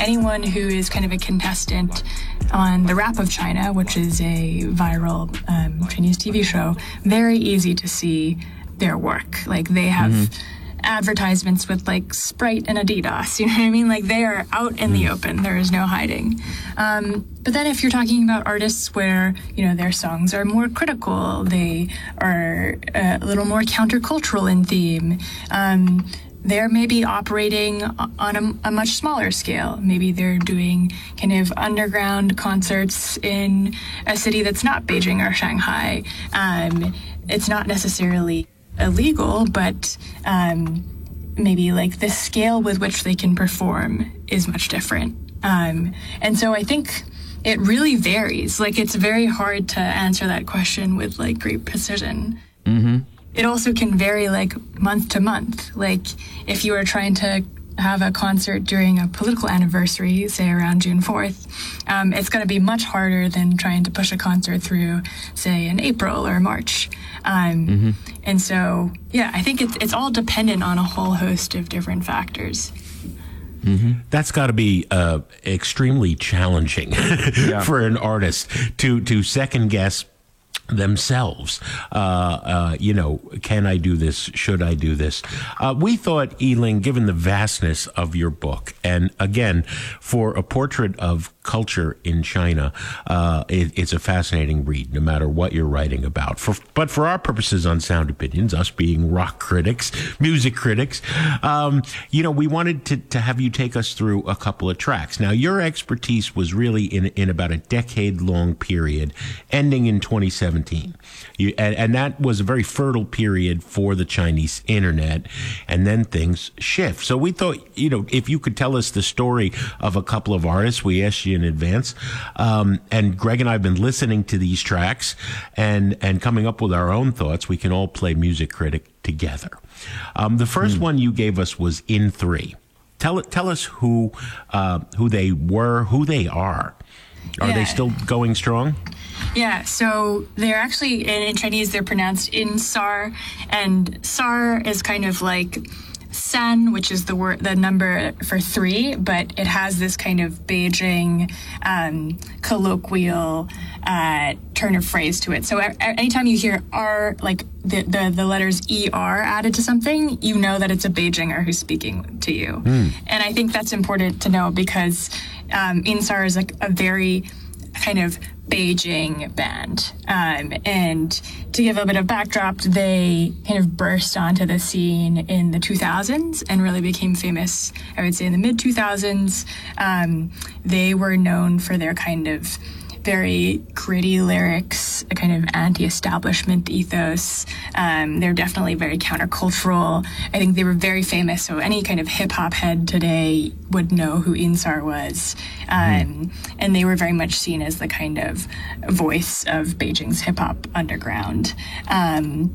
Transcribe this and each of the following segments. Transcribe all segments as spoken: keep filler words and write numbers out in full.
anyone who is kind of a contestant on The Rap of China, which is a viral um, Chinese T V show, very easy to see their work. Like, they have mm-hmm. advertisements with, like, Sprite and Adidas, you know what I mean? Like, they are out in the open. There is no hiding. Um, but then if you're talking about artists where, you know, their songs are more critical, they are a little more countercultural in theme, um, they're maybe operating on a, a much smaller scale. Maybe they're doing kind of underground concerts in a city that's not Beijing or Shanghai. Um, it's not necessarily illegal, but um, maybe like the scale with which they can perform is much different. Um, and so I think it really varies. Like, it's very hard to answer that question with like great precision. Mm-hmm. It also can vary like month to month. Like, if you are trying to have a concert during a political anniversary, say around June fourth, um, it's going to be much harder than trying to push a concert through, say, in April or March. Um, mm-hmm. And so, yeah, I think it's, it's all dependent on a whole host of different factors. Mm-hmm. That's got to be uh, extremely challenging yeah. for an artist to, to second guess themselves. Uh, uh, you know, can I do this? Should I do this? Uh, we thought, Yiling, given the vastness of your book, and again, for a portrait of culture in China, uh, it, it's a fascinating read, no matter what you're writing about. For, but for our purposes on Sound Opinions, us being rock critics, music critics, um, you know, we wanted to, to have you take us through a couple of tracks. Now, your expertise was really in, in about a decade-long period, ending in twenty seventeen. You, and, and that was a very fertile period for the Chinese internet, and then things shift. So we thought, you know, if you could tell us the story of a couple of artists, we asked you in advance, um, and Greg and I have been listening to these tracks and, and coming up with our own thoughts. We can all play Music Critic together. Um, the first hmm. one you gave us was In Three. Tell tell us who uh, who they were, who they are. Are yeah. they still going strong? Yeah, so they're actually, in, in Chinese, they're pronounced in sar, and sar is kind of like san, which is the word, the number for three, but it has this kind of Beijing um, colloquial uh, turn of phrase to it. So a- anytime you hear R, like the, the, the letters E R added to something, you know that it's a Beijinger who's speaking to you. Mm. And I think that's important to know because um, Insar is like a very kind of Beijing band. Um, and to give a bit of backdrop, they kind of burst onto the scene in the two thousands and really became famous, I would say, in the mid two thousands. Um, they were known for their kind of very gritty lyrics, a kind of anti-establishment ethos. Um, they're definitely very countercultural. I think they were very famous, so any kind of hip-hop head today would know who Insar was. Um, mm. And they were very much seen as the kind of voice of Beijing's hip-hop underground. Um,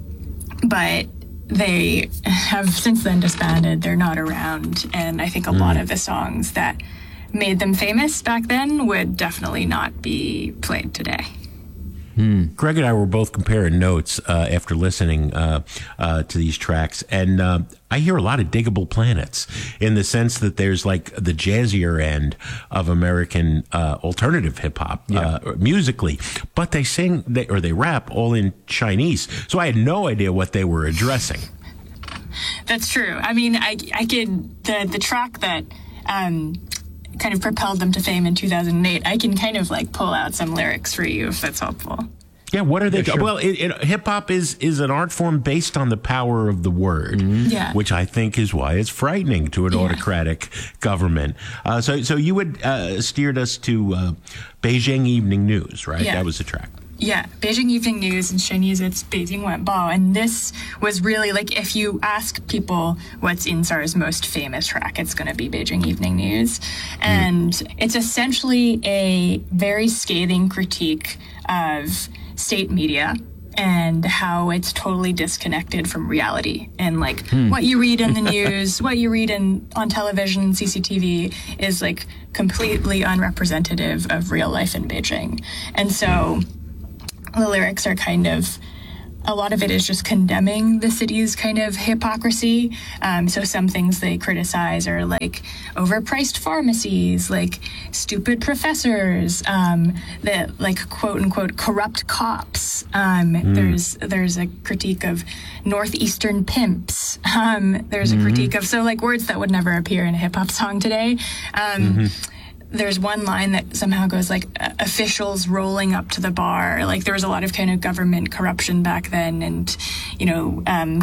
but they have since then disbanded. They're not around, and I think a mm. lot of the songs that made them famous back then would definitely not be played today. Hmm. Greg and I were both comparing notes uh, after listening uh, uh, to these tracks, and uh, I hear a lot of Diggable Planets in the sense that there's like the jazzier end of American uh, alternative hip hop yeah. uh, musically, but they sing they, or they rap all in Chinese, so I had no idea what they were addressing. That's true. I mean, I I could the the track that Um, kind of propelled them to fame in two thousand eight. I can kind of like pull out some lyrics for you if that's helpful. Yeah, what are they? Yeah, sure. Well, it, it, hip hop is is an art form based on the power of the word, mm-hmm. yeah. which I think is why it's frightening to an yeah. autocratic government. Uh, so, so you would uh, steered us to uh, Beijing Evening News, right? Yeah. That was the track. Yeah, Beijing Evening News, in Chinese it's Beijing Wanbao, and this was really like if you ask people what's Insar's most famous track, it's going to be Beijing Evening News, and mm. it's essentially a very scathing critique of state media and how it's totally disconnected from reality. And like hmm. what you read in the news, what you read in on television, C C T V is like completely unrepresentative of real life in Beijing. And so the lyrics are kind of a lot of it is just condemning the city's kind of hypocrisy. Um, so some things they criticize are like overpriced pharmacies, like stupid professors, um, that like quote unquote corrupt cops. Um, mm. There's there's a critique of northeastern pimps. Um, there's mm-hmm. a critique of so like words that would never appear in a hip hop song today. Um, mm-hmm. There's one line that somehow goes like uh, officials rolling up to the bar. Like there was a lot of kind of government corruption back then, and you know, um,